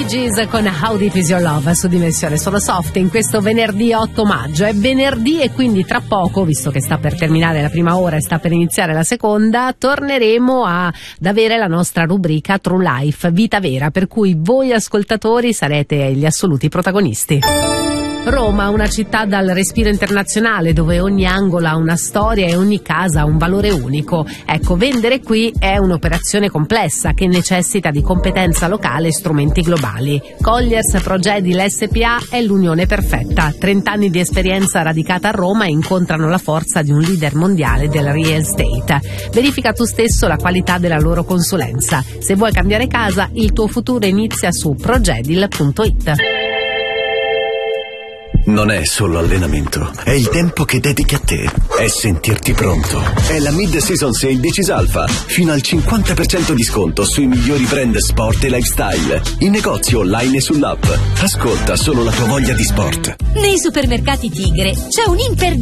Gees con How Deep Is Your Love su Dimensione Solo Soft in questo venerdì 8 maggio. È venerdì e quindi tra poco, visto che sta per terminare la prima ora e sta per iniziare la seconda, torneremo ad avere la nostra rubrica True Life, vita vera, per cui voi ascoltatori sarete gli assoluti protagonisti. Roma, una città dal respiro internazionale dove ogni angolo ha una storia e ogni casa ha un valore unico. Ecco, vendere qui è un'operazione complessa che necessita di competenza locale e strumenti globali. Colliers Progedil SPA è l'unione perfetta. 30 anni di esperienza radicata a Roma incontrano la forza di un leader mondiale del real estate. Verifica tu stesso la qualità della loro consulenza. Se vuoi cambiare casa, il tuo futuro inizia su progedil.it. Non è solo allenamento, è il tempo che dedichi a te, è sentirti pronto. È la Mid-Season Sale di Cisalfa, fino al 50% di sconto sui migliori brand sport e lifestyle, in negozio online e sull'app. Ascolta solo la tua voglia di sport. Nei supermercati Tigre c'è un